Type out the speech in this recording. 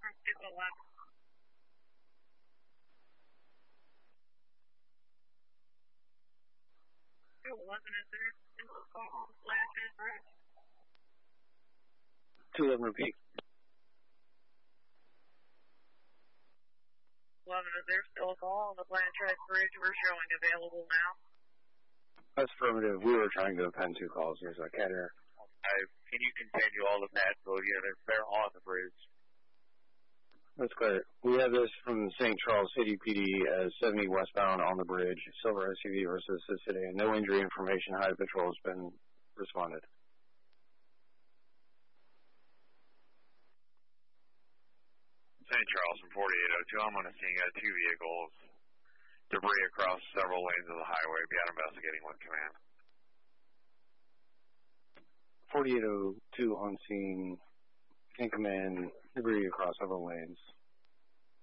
211 repeat. 11, is there still a call on the Blanchard Bridge we're showing available now? That's affirmative. We were trying to append 2 calls. There's a cat error. Can you continue all the Nashville units? They're on the bridge. That's clear. We have this from St. Charles City PD as 70 westbound on the bridge. Silver SUV versus the sedan. No injury information. Highway Patrol has been responded. St. Charles from 4802. I'm on a scene. Got 2 vehicles. Debris across several lanes of the highway. Be out investigating with command. 4802 on scene. In command. Debris across several lanes.